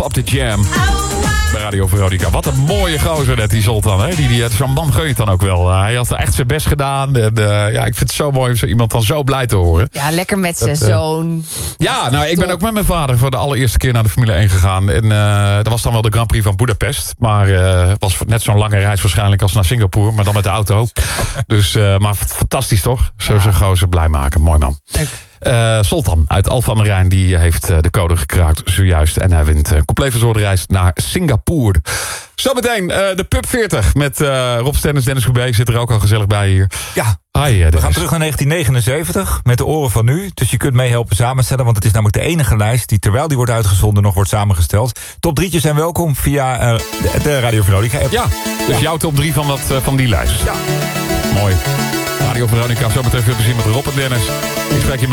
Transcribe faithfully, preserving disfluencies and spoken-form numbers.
op de Jam. Bij Radio Veronica. Wat een mooie gozer net, die Zoltan. Hè? Die, die, zo'n man gun je het dan ook wel. Uh, hij had echt zijn best gedaan. En, uh, ja, ik vind het zo mooi om zo iemand dan zo blij te horen. Ja, lekker met zijn Dat, uh, zoon. Ja, nou, ik ben ook met mijn vader voor de allereerste keer naar de Formule één gegaan. En uh, dat was dan wel de Grand Prix van Budapest. Maar uh, het was net zo'n lange reis waarschijnlijk als naar Singapore. Maar dan met de auto. Dus, uh, maar fantastisch toch? Zo zo'n gozer blij maken. Mooi man. Uh, Zoltan uit Alphen aan de Rijn die heeft uh, de code gekraakt zojuist. En hij wint een uh, compleet verzorgde reis naar Singapore. Zometeen uh, de Pub veertig met uh, Rob Stennis, Dennis Goubé zit er ook al gezellig bij hier. Ja, Hi, uh, we gaan terug naar negentien negenenzeventig met de oren van nu. Dus je kunt meehelpen samenstellen, want het is namelijk de enige lijst die terwijl die wordt uitgezonden nog wordt samengesteld. Top drietjes zijn welkom via uh, de, de Radio Veronica app. Ja, dus ja. Jouw top drie van, dat, uh, van die lijst. Ja. Mooi. Radio Veronica, zometeen veel plezier met Rob en Dennis. Ik spreek je